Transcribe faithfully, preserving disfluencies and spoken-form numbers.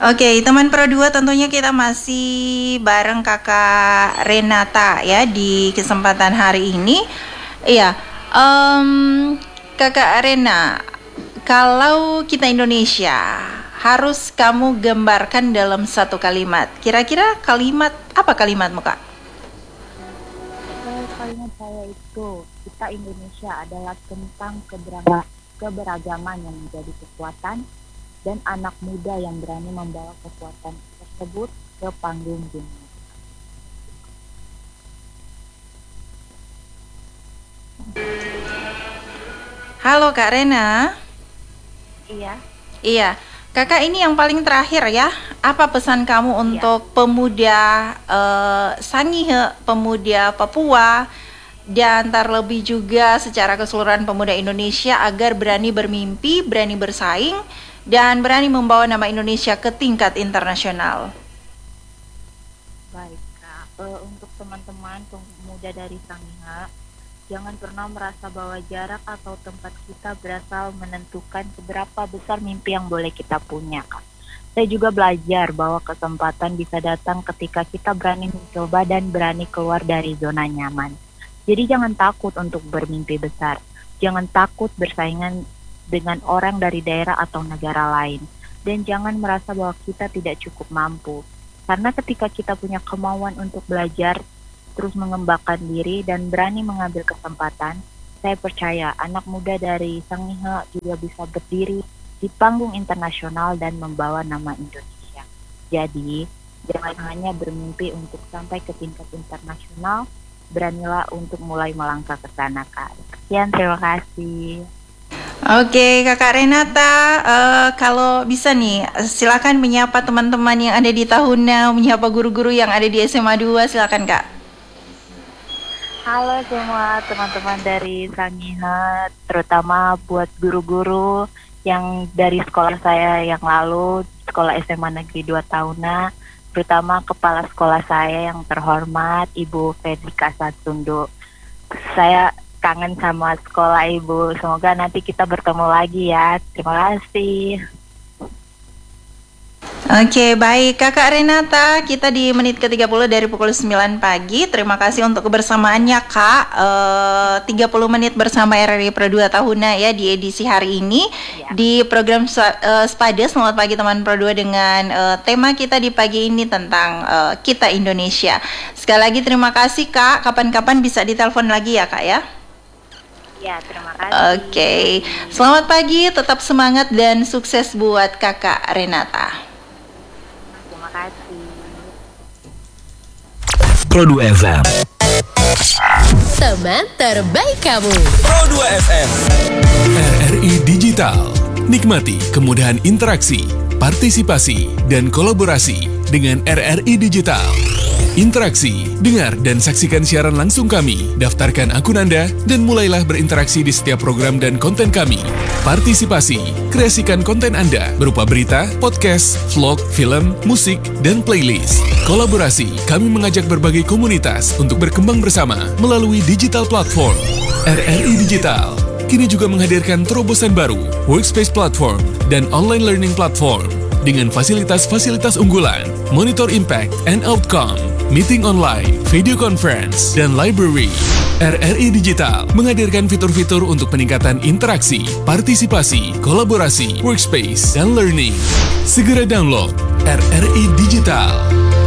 Oke, teman Pro dua, tentunya kita masih bareng Kakak Renata ya di kesempatan hari ini. Iya, um, Kakak Rena, kalau kita Indonesia harus kamu gambarkan dalam satu kalimat. Kira-kira kalimat apa kalimatmu, Kak? Kalimat saya itu, kita Indonesia adalah tentang keberag- keberagaman yang menjadi kekuatan dan anak muda yang berani membawa kekuatan tersebut ke panggung dunia. Halo Kak Rena. Iya. Iya, Kakak ini yang paling terakhir ya. Apa pesan kamu untuk iya. pemuda uh, Sangihe, pemuda Papua, dan terlebih juga secara keseluruhan pemuda Indonesia agar berani bermimpi, berani bersaing, dan berani membawa nama Indonesia ke tingkat internasional? Baik, Kak. Uh, untuk teman-teman pemuda dari Sangihe, jangan pernah merasa bahwa jarak atau tempat kita berasal menentukan seberapa besar mimpi yang boleh kita punya, Kak. Saya juga belajar bahwa kesempatan bisa datang ketika kita berani mencoba dan berani keluar dari zona nyaman. Jadi jangan takut untuk bermimpi besar. Jangan takut bersaingan dengan orang dari daerah atau negara lain. Dan jangan merasa bahwa kita tidak cukup mampu. Karena ketika kita punya kemauan untuk belajar, terus mengembangkan diri dan berani mengambil kesempatan, saya percaya anak muda dari Sangihe juga bisa berdiri di panggung internasional dan membawa nama Indonesia. Jadi, jangan hanya bermimpi untuk sampai ke tingkat internasional, beranilah untuk mulai melangkah ke sana, Kak. Sekian, terima kasih. Oke, Kakak Renata, uh, kalau bisa nih, silakan menyapa teman-teman yang ada di Tahuna, menyapa guru-guru yang ada di S M A dua, silakan Kak. Halo semua teman-teman dari Sangihe, terutama buat guru-guru yang dari sekolah saya yang lalu, sekolah S M A Negeri dua Tahuna, terutama kepala sekolah saya yang terhormat, Ibu Fedrika Satsundo. Saya kangen sama sekolah Ibu, semoga nanti kita bertemu lagi ya. Terima kasih. Oke, baik Kakak Renata, kita di menit ke tiga puluh dari pukul sembilan pagi. Terima kasih untuk kebersamaannya Kak. uh, tiga puluh menit bersama R R I Pro dua Tahuna ya di edisi hari ini ya. Di program uh, Sepada. Selamat pagi teman Pro dua dengan uh, tema kita di pagi ini tentang uh, kita Indonesia. Sekali lagi terima kasih Kak. Kapan-kapan bisa ditelepon lagi ya Kak ya. Ya, terima kasih. Oke, okay. Selamat pagi, tetap semangat dan sukses buat Kakak Renata. Terima kasih. Pro dua F M, teman terbaik kamu. Pro dua F M, R R I Digital. Nikmati kemudahan interaksi, partisipasi, dan kolaborasi dengan R R I Digital. Interaksi, dengar dan saksikan siaran langsung kami, daftarkan akun Anda, dan mulailah berinteraksi di setiap program dan konten kami. Partisipasi, kreasikan konten Anda berupa berita, podcast, vlog, film, musik, dan playlist. Kolaborasi, kami mengajak berbagai komunitas untuk berkembang bersama melalui digital platform. R R I Digital kini juga menghadirkan terobosan baru, workspace platform, dan online learning platform. Dengan fasilitas-fasilitas unggulan, monitor impact and outcome, meeting online, video conference, dan library. R R I Digital menghadirkan fitur-fitur untuk peningkatan interaksi, partisipasi, kolaborasi, workspace, dan learning. Segera download R R I Digital.